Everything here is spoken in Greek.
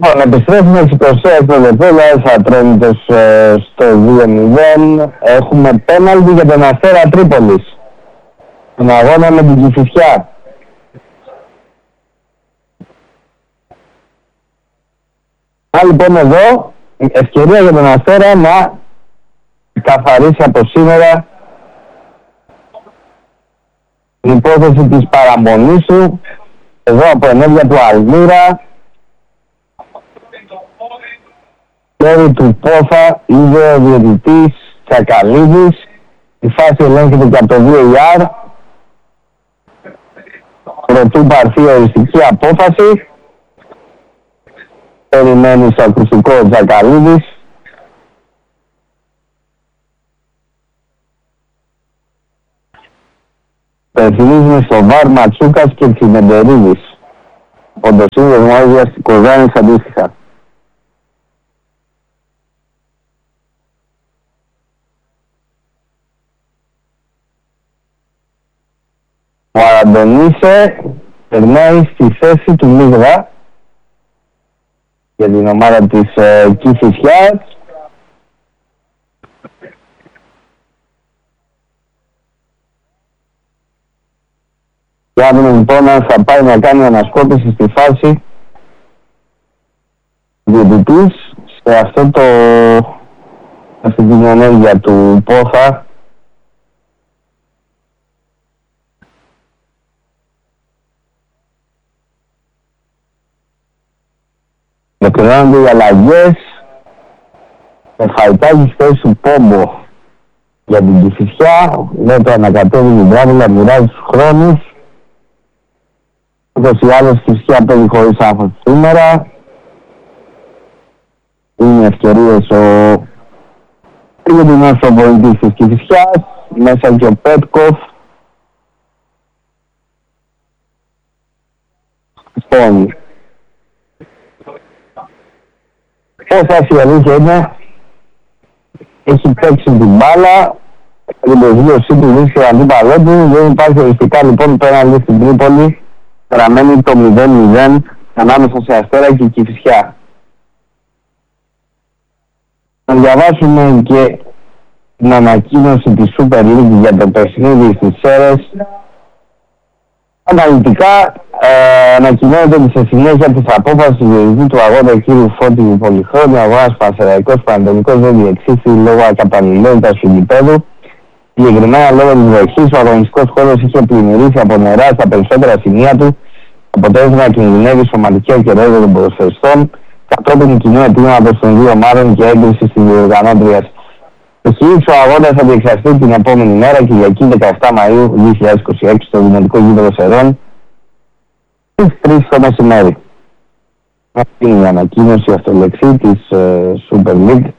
Λοιπόν, επιστρέφουμε στις 20 στο Δεπόλα, Ατρόμητος στο 2-0. Έχουμε πέναλτι για τον Αστέρα Τρίπολης στον αγώνα με την Κηφισιά. Λοιπόν εδώ, ευκαιρία για τον Αστέρα να καθαρίσει από σήμερα την υπόθεση της παραμονής του εδώ από ενέργεια του Αλμύρα. Χέρι του Πόφα είδε ο διαιτητής Τσακαλίδης. Η φάση ελέγχεται και από το VAR. Προτού πάρθει οριστική απόφαση. Περιμένει στο ακουστικό ο Τσακαλίδης. Πεθυμίζουμε στο ΒΑΡ Ματσούκας και Τσιμεντερίδης. Ποντοσύνδεσμο Άγιας Κοζάνης αντίστοιχα. Ο Αραντονίσε περνάει στη θέση του Μίγδα για την ομάδα της Κηφισιάς. Και αν λοιπόν θα πάει να κάνει ανασκόπηση στη φάση διαιτητής σε αυτή την ενέργεια του Πόθα. Ολοκληρώνονται οι αλλαγές. Ο Φαϊτάκης θέση του Πόμπο για την Κηφισιά. Δεν το ανακατεύει την Μπράβουλα, μοιράζει τους χρόνους. Όπως οι άλλες Κηφισιά παίζει χωρίς άγχος σήμερα. Είναι ευκαιρίες για την όσο πολιτής της Κηφισιάς. Μέσα και ο Πέτκοφ. Λοιπόν, όσα η αλήθεια είναι, έχει παίξει την μπάλα, την προσβίωσή του βρίσκεται αντίπαλό του, δεν υπάρχει οριστικά λοιπόν πέναλτι στην Τρίπολη, παραμένει το 0-0 ανάμεσα σε Αστέρα και Κηφισιά. Να διαβάσουμε και την ανακοίνωση της Super League για το παιχνίδι στις Σέρρες. Αναλυτικά ανακοινώνεται ότι σε συνέχεια της απόφασης του διαιτητή του αγώνα κ. Φώτη Πολυχρόνου, ο αγώνας Πανσεραϊκός Πανατολικός δεν διεξήχθη λόγω ακαταλληλότητας του γηπέδου. Συγκεκριμένα λόγω της βροχής, ο αγωνιστικός χώρος είχε πλημμυρίσει από νερά στα περισσότερα σημεία του, αποτέλεσμα να κινδυνεύει σωματική ακεραιότητα των ποδοσφαιριστών, κατόπιν κοινού αιτήματος των δύο ομάδων και έγκριση της διοργανώτριας. Ο αγώνας θα διεξαχθεί την επόμενη μέρα, Κυριακή 17 Μαΐου 2026, στο Δημοτικό Γήπεδο Σερών, στις 3 το μεσημέρι. Αυτή είναι η ανακοίνωση αυτολεξή της Super League.